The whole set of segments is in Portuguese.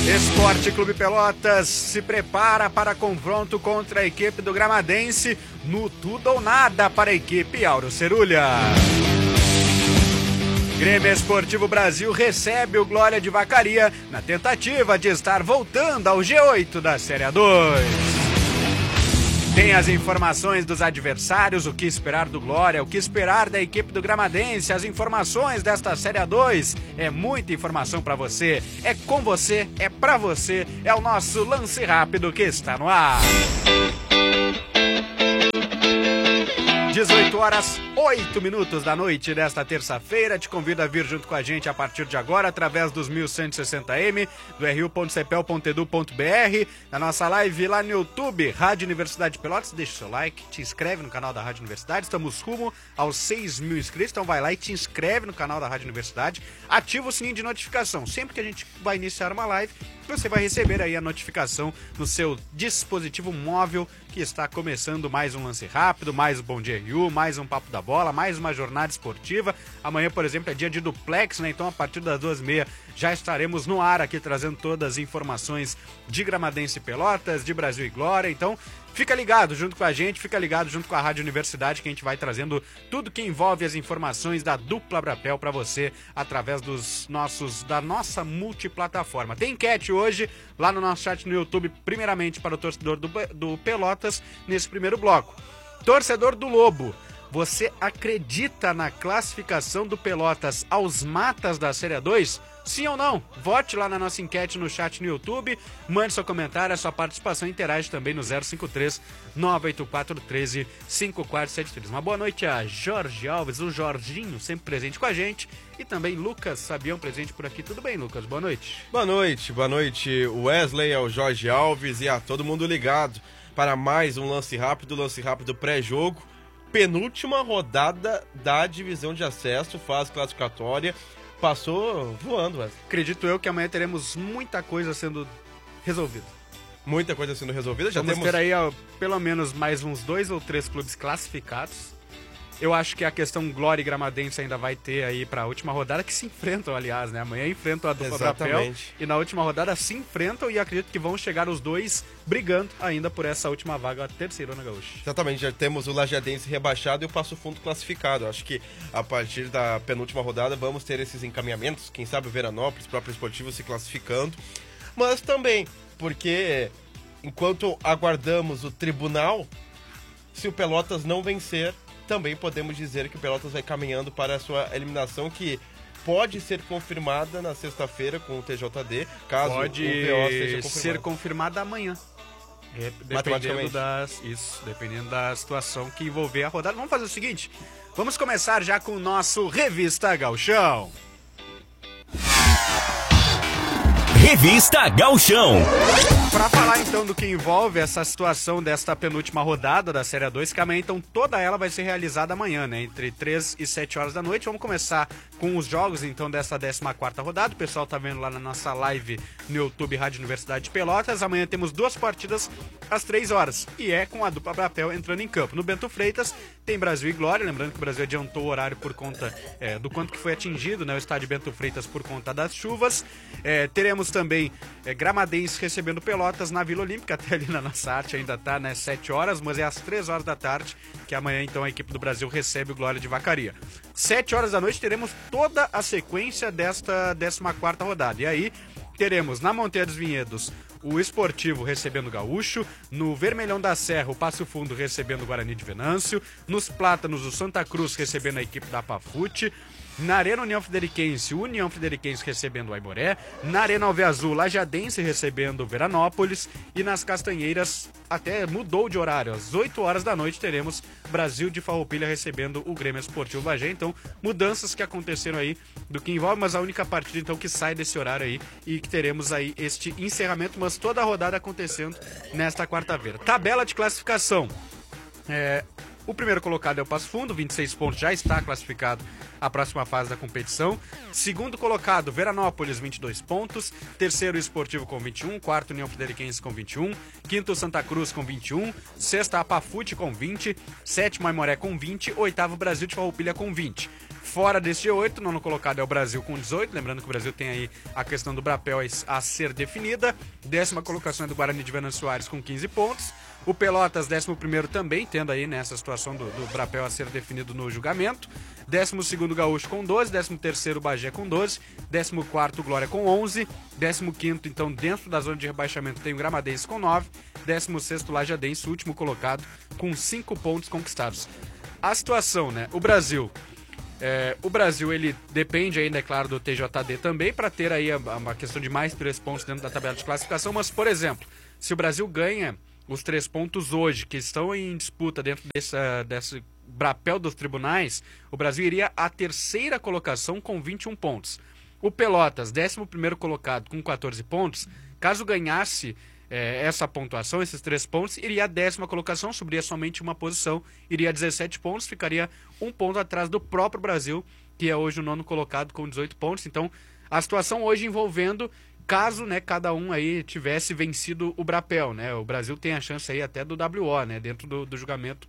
Esporte Clube Pelotas se prepara para confronto contra a equipe do Gramadense no tudo ou nada para a equipe Auro Cerulha. Grêmio Esportivo Brasil recebe o Glória de Vacaria na tentativa de estar voltando ao G8 da Série A2. Tem as informações dos adversários, o que esperar do Glória, o que esperar da equipe do Gramadense, as informações desta Série A2. É muita informação para você, é com você, é pra você, é o nosso lance rápido que está no ar. 18 horas, 8 minutos da noite desta terça-feira. Te convido a vir junto com a gente a partir de agora, através dos 1160M, do ru.cepel.edu.br, na nossa live lá no YouTube, Rádio Universidade de Pelotas. Deixa o seu like, te inscreve no canal da Rádio Universidade. Estamos rumo aos 6.000 inscritos, então vai lá e te inscreve no canal da Rádio Universidade. Ativa o sininho de notificação. Sempre que a gente vai iniciar uma live, você vai receber aí a notificação no seu dispositivo móvel, que está começando mais um lance rápido, mais um Bom Dia RU, mais um Papo da Bola, mais uma jornada esportiva. Amanhã, por exemplo, é dia de duplex, né? Então, a partir das 2h30 já estaremos no ar aqui trazendo todas as informações de Gramadense e Pelotas, de Brasil e Glória. Então, fica ligado junto com a gente, fica ligado junto com a Rádio Universidade, que a gente vai trazendo tudo que envolve as informações da dupla Brapel para você através da nossa multiplataforma. Tem enquete hoje lá no nosso chat no YouTube, primeiramente para o torcedor do Pelotas, nesse primeiro bloco. Torcedor do Lobo, você acredita na classificação do Pelotas aos matas da Série A2? Sim ou não? Vote lá na nossa enquete no chat no YouTube, mande seu comentário, a sua participação, interage também no 053-98413-5473. Uma boa noite a Jorge Alves, o Jorginho, sempre presente com a gente, e também Lucas Sabião, presente por aqui. Tudo bem, Lucas? Boa noite. Boa noite Wesley, ao Jorge Alves e a todo mundo ligado para mais um lance rápido pré-jogo. Penúltima rodada da divisão de acesso, fase classificatória. Passou voando, Wesley. Acredito eu que amanhã teremos muita coisa sendo resolvida. Muita coisa sendo resolvida. Vamos ter aí pelo menos mais uns 2 ou 3 clubes classificados. Eu acho que a questão Glória e Gramadense ainda vai ter aí para a última rodada, que se enfrentam, aliás, né? Amanhã enfrentam a dupla Brapel e na última rodada se enfrentam, e acredito que vão chegar os dois brigando ainda por essa última vaga, a terceirona gaúcha. Exatamente, já temos o Lajadense rebaixado e o Passo Fundo classificado. Acho que a partir da penúltima rodada vamos ter esses encaminhamentos, quem sabe o Veranópolis, o próprio Esportivo se classificando, mas também porque enquanto aguardamos o tribunal, se o Pelotas não vencer, também podemos dizer que o Pelotas vai caminhando para a sua eliminação, que pode ser confirmada na sexta-feira com o TJD, caso pode o VO seja confirmado. Ser confirmada amanhã. Dependendo da situação que envolver a rodada. Vamos fazer o seguinte, vamos começar já com o nosso Revista Gauchão. Revista Gauchão. Para falar então do que envolve essa situação desta penúltima rodada da Série A2, que amanhã então toda ela vai ser realizada amanhã, né? Entre 3 e 7 horas da noite. Vamos começar com os jogos então dessa 14ª rodada. O pessoal tá vendo lá na nossa live no YouTube Rádio Universidade de Pelotas. Amanhã temos 2 partidas às 3 horas. E é com a dupla Brapel entrando em campo. No Bento Freitas tem Brasil e Glória. Lembrando que o Brasil adiantou o horário por conta do quanto que foi atingido, né? O estádio Bento Freitas por conta das chuvas. Teremos também Gramadense recebendo Pelotas na Vila Olímpica, até ali na nossa arte ainda tá, né, 7 horas, mas é às 3 horas da tarde que amanhã então a equipe do Brasil recebe o Glória de Vacaria. 7 horas da noite teremos toda a sequência desta 14ª rodada, e aí teremos na Monteiro dos Vinhedos o Esportivo recebendo o Gaúcho, no Vermelhão da Serra o Passo Fundo recebendo o Guarani de Venâncio, nos Plátanos o Santa Cruz recebendo a equipe da Pafute, na Arena União Frederiquense, o União Frederiquense recebendo o Aimoré, na Arena Alveazul, Lajadense recebendo o Veranópolis, e nas Castanheiras até mudou de horário, às 8 horas da noite teremos Brasil de Farroupilha recebendo o Grêmio Esportivo Bagé. Então, mudanças que aconteceram aí do que envolve, mas a única partida então que sai desse horário aí, e que teremos aí este encerramento, mas toda a rodada acontecendo nesta quarta-feira. Tabela de classificação. O primeiro colocado é o Passo Fundo, 26 pontos, já está classificado à próxima fase da competição. Segundo colocado, Veranópolis, 22 pontos. Terceiro, Esportivo com 21. Quarto, União Frederiquense com 21. Quinto, Santa Cruz com 21. Sexta, Apafute com 20. Sétimo, Aimoré com 20. Oitavo, Brasil de Farroupilha com 20. Fora desse G8, o nono colocado é o Brasil com 18, lembrando que o Brasil tem aí a questão do Brapel a ser definida. 10ª colocação é do Guarani de Venâncio Soares com 15 pontos. O Pelotas, 11º também, tendo aí nessa situação do Brapel a ser definido no julgamento. 12º Gaúcho com 12, 13º Bagé com 12, 14º Glória com 11, 15º, então dentro da zona de rebaixamento tem o Gramadense com 9, 16º Lajadense, último colocado, com 5 pontos conquistados. A situação, né? O Brasil, ele depende ainda, é claro, do TJD também, para ter aí uma questão de mais 3 pontos dentro da tabela de classificação, mas, por exemplo, se o Brasil ganha os 3 pontos hoje, que estão em disputa dentro desse brapel dos tribunais, o Brasil iria à 3ª colocação com 21 pontos. O Pelotas, 11º colocado com 14 pontos, caso ganhasse essa pontuação, esses 3 pontos, iria à 10ª colocação, subiria somente uma posição, iria a 17 pontos, ficaria 1 ponto atrás do próprio Brasil, que é hoje o nono colocado com 18 pontos. Então, a situação hoje envolvendo caso, né, cada um aí tivesse vencido o brapel, né? O Brasil tem a chance aí até do WO, né, dentro do julgamento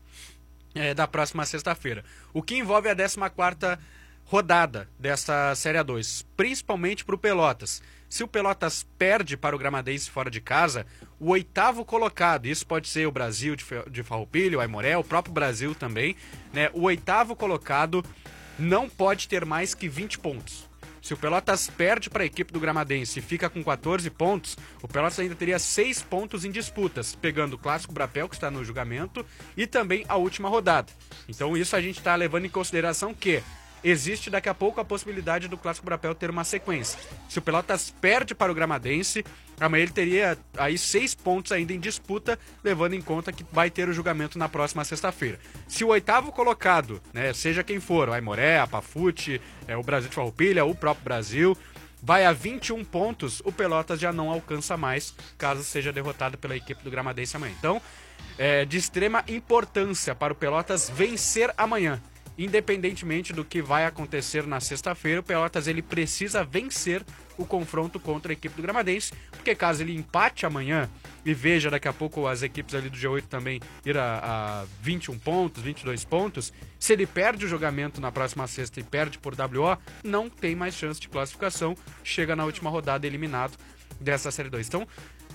da próxima sexta-feira. O que envolve a 14ª rodada desta Série A2, principalmente para o Pelotas. Se o Pelotas perde para o Gramadense fora de casa, o 8º colocado, isso pode ser o Brasil de Farroupilha, o Aimoré, o próprio Brasil também, né? O 8º colocado não pode ter mais que 20 pontos. Se o Pelotas perde para a equipe do Gramadense e fica com 14 pontos, o Pelotas ainda teria 6 pontos em disputas, pegando o Clássico Brapel, que está no julgamento, e também a última rodada. Então isso a gente está levando em consideração que existe daqui a pouco a possibilidade do Clássico Brapel ter uma sequência. Se o Pelotas perde para o Gramadense, amanhã ele teria aí 6 pontos ainda em disputa, levando em conta que vai ter o julgamento na próxima sexta-feira. Se o 8º colocado, né, seja quem for, o Aimoré, a Pafute, o Brasil de Farroupilha, o próprio Brasil, vai a 21 pontos, o Pelotas já não alcança mais, caso seja derrotado pela equipe do Gramadense amanhã. Então, de extrema importância para o Pelotas vencer amanhã. Independentemente do que vai acontecer na sexta-feira, o Pelotas ele precisa vencer o confronto contra a equipe do Gramadense, porque caso ele empate amanhã e veja daqui a pouco as equipes ali do G8 também ir a 21 pontos, 22 pontos, se ele perde o julgamento na próxima sexta e perde por WO, não tem mais chance de classificação, chega na última rodada eliminado dessa Série 2. Então,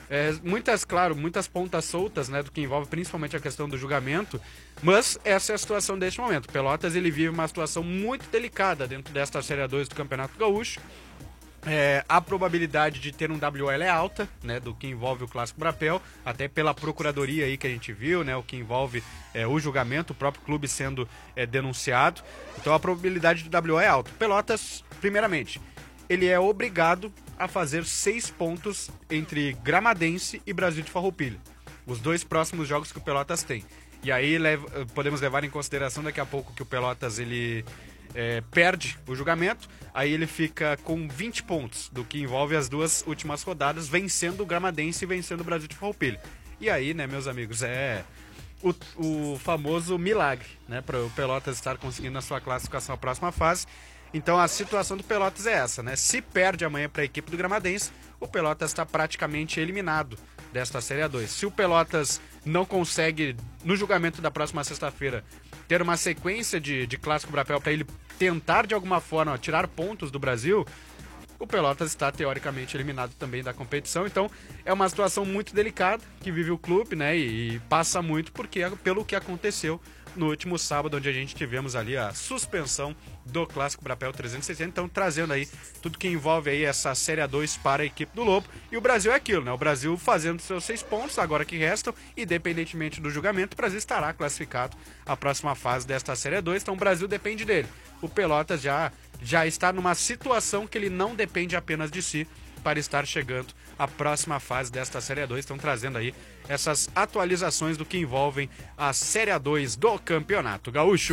muitas pontas soltas, né, do que envolve principalmente a questão do julgamento, mas essa é a situação deste momento. Pelotas ele vive uma situação muito delicada dentro desta Série A2 do Campeonato Gaúcho. A probabilidade de ter um WO é alta, né, do que envolve o Clássico Brapel, até pela procuradoria aí que a gente viu, né, o que envolve o julgamento, o próprio clube sendo denunciado. Então a probabilidade de WO é alta. Pelotas, primeiramente, ele é obrigado a fazer 6 pontos entre Gramadense e Brasil de Farroupilha. Os 2 próximos jogos que o Pelotas tem. E aí podemos levar em consideração daqui a pouco que o Pelotas ele perde o julgamento, aí ele fica com 20 pontos, do que envolve as 2 últimas rodadas, vencendo o Gramadense e vencendo o Brasil de Farroupilha. E aí, né, meus amigos, o famoso milagre, né, para o Pelotas estar conseguindo a sua classificação à próxima fase. Então a situação do Pelotas é essa, né? Se perde amanhã para a equipe do Gramadense, o Pelotas está praticamente eliminado desta Série A2. Se o Pelotas não consegue, no julgamento da próxima sexta-feira, ter uma sequência de Clássico Brapel para ele tentar de alguma forma tirar pontos do Brasil, o Pelotas está teoricamente eliminado também da competição. Então é uma situação muito delicada que vive o clube, né? E passa muito pelo que aconteceu no último sábado, onde a gente tivemos ali a suspensão do Clássico Brapel 360, então trazendo aí tudo que envolve aí essa Série A2 para a equipe do Lobo. E o Brasil é aquilo, né? O Brasil fazendo seus 6 pontos, agora que restam, independentemente do julgamento, o Brasil estará classificado à próxima fase desta Série A2, então o Brasil depende dele. O Pelotas já está numa situação que ele não depende apenas de si para estar chegando à próxima fase desta Série A2. Estão trazendo aí essas atualizações do que envolvem a Série A2 do Campeonato Gaúcho.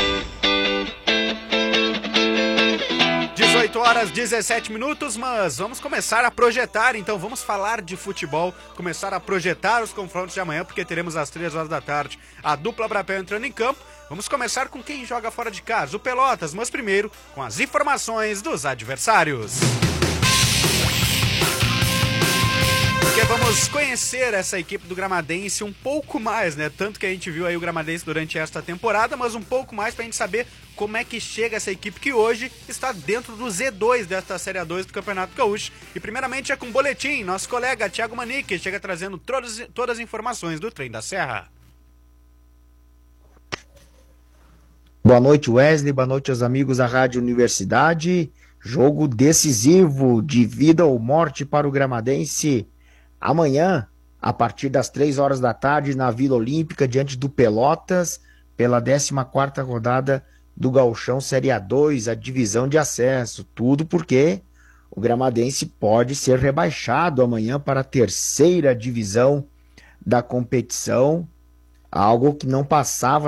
18h17, mas vamos começar a projetar, então vamos falar de futebol, começar a projetar os confrontos de amanhã, porque teremos às 3 horas da tarde a dupla Brapel entrando em campo. Vamos começar com quem joga fora de casa, o Pelotas, mas primeiro com as informações dos adversários. Porque vamos Vamos conhecer essa equipe do Gramadense um pouco mais, né? Tanto que a gente viu aí o Gramadense durante esta temporada, mas um pouco mais pra gente saber como é que chega essa equipe que hoje está dentro do Z2 desta Série A2 do Campeonato Gaúcho. E primeiramente é com o boletim, nosso colega Thiago Manique chega trazendo todas as informações do Trem da Serra. Boa noite, Wesley, boa noite aos amigos da Rádio Universidade. Jogo decisivo de vida ou morte para o Gramadense amanhã, a partir das 3 horas da tarde, na Vila Olímpica, diante do Pelotas, pela 14ª rodada do Gauchão Série A2, a divisão de acesso. Tudo porque o Gramadense pode ser rebaixado amanhã para a 3ª divisão da competição, algo que não passava